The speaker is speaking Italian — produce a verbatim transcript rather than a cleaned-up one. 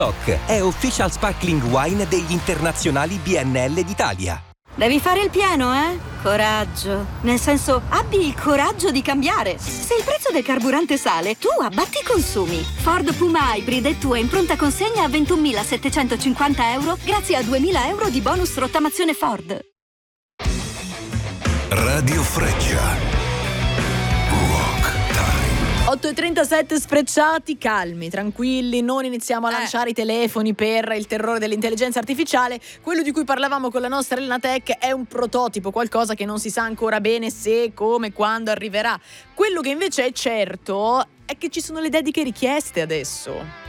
È official sparkling wine degli internazionali B N L d'Italia. Devi fare il pieno, eh? Coraggio. Nel senso, abbi il coraggio di cambiare. Se il prezzo del carburante sale, tu abbatti i consumi. Ford Puma Hybrid è tua in pronta consegna a ventunomilasettecentocinquanta euro grazie a duemila euro di bonus rottamazione Ford. Radio Freccia. otto e trentasette sfrecciati, calmi, tranquilli, non iniziamo a Eh. lanciare i telefoni per il terrore dell'intelligenza artificiale. Quello di cui parlavamo con la nostra Elena Tech è un prototipo, qualcosa che non si sa ancora bene se, come, quando arriverà. Quello che invece è certo è che ci sono le dediche richieste adesso.